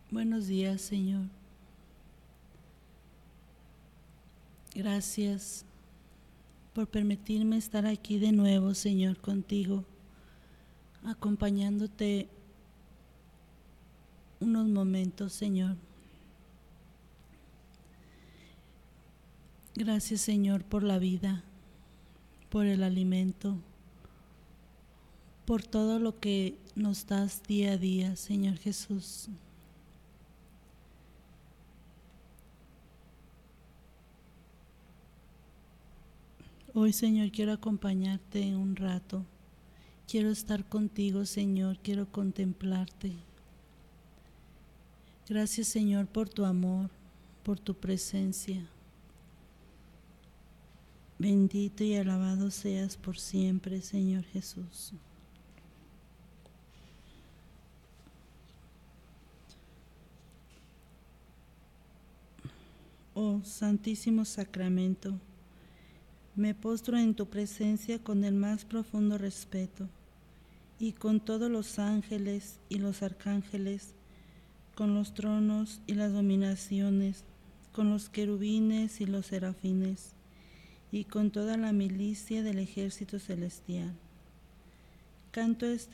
Buenos días, Señor. Gracias por permitirme estar aquí de nuevo, Señor, contigo, acompañándote unos momentos, Señor. Gracias, Señor, por la vida, por el alimento, por todo lo que nos das día a día, Señor Jesús. Hoy, Señor, quiero acompañarte un rato. Quiero estar contigo, Señor, quiero contemplarte. Gracias, Señor, por tu amor, por tu presencia. Bendito y alabado seas por siempre, Señor Jesús. Oh Santísimo Sacramento, me postro en tu presencia con el más profundo respeto, y con todos los ángeles y los arcángeles, con los tronos y las dominaciones, con los querubines y los serafines, y con toda la milicia del ejército celestial. Canto este